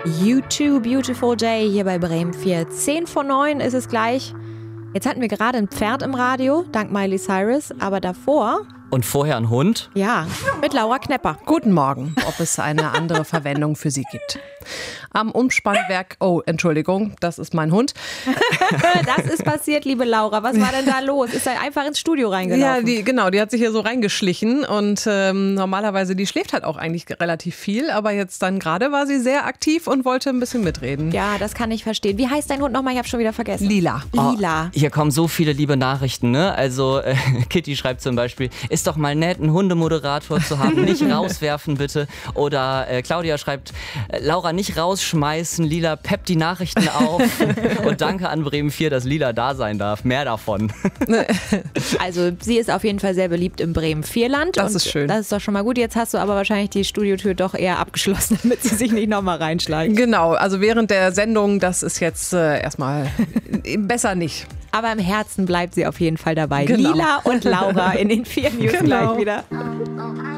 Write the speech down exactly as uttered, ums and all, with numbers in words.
You Too Beautiful Day hier bei Bremen vier. zehn vor neun ist es gleich. Jetzt hatten wir gerade ein Pferd im Radio, dank Miley Cyrus, aber davor... Und vorher ein Hund? Ja, mit Laura Knepper. Guten Morgen, ob es eine andere Verwendung für sie gibt. Am Umspannwerk, oh, Entschuldigung, das ist mein Hund. Das ist passiert, liebe Laura. Was war denn da los? Ist er einfach ins Studio reingelaufen? Ja, die, genau, die hat sich hier so reingeschlichen und ähm, normalerweise, die schläft halt auch eigentlich relativ viel, aber jetzt dann gerade war sie sehr aktiv und wollte ein bisschen mitreden. Ja, das kann ich verstehen. Wie heißt dein Hund nochmal? Ich habe schon wieder vergessen. Lila. Lila. Oh, hier kommen so viele liebe Nachrichten, ne? Also äh, Kitty schreibt zum Beispiel, ist doch mal nett, einen Hundemoderator zu haben, nicht rauswerfen bitte. Oder äh, Claudia schreibt, äh, Laura, nicht rausschmeißen, Lila peppt die Nachrichten auf. Und danke an Bremen vier, dass Lila da sein darf. Mehr davon. Also sie ist auf jeden Fall sehr beliebt im Bremen vier Land. Das und ist schön. Das ist doch schon mal gut. Jetzt hast du aber wahrscheinlich die Studiotür doch eher abgeschlossen, damit sie sich nicht nochmal reinschleicht. Genau, also während der Sendung, das ist jetzt äh, erstmal besser nicht. Aber im Herzen bleibt sie auf jeden Fall dabei. Genau. Lila und Laura in den vier News Genau. gleich wieder.